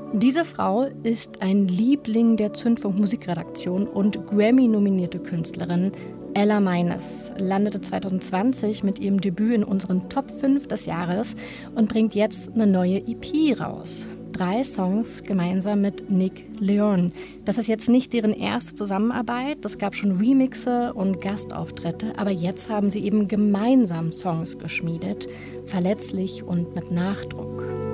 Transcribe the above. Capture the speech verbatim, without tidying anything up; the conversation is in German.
Diese Frau ist ein Liebling der Zündfunk Musikredaktion und Grammy-nominierte Künstlerin. Ella Meines landete zwanzig zwanzig mit ihrem Debüt in unseren Top fünf des Jahres und bringt jetzt eine neue E P raus. Drei Songs gemeinsam mit Nick Leone. Das ist jetzt nicht deren erste Zusammenarbeit, es gab schon Remixe und Gastauftritte, aber jetzt haben sie eben gemeinsam Songs geschmiedet, verletzlich und mit Nachdruck.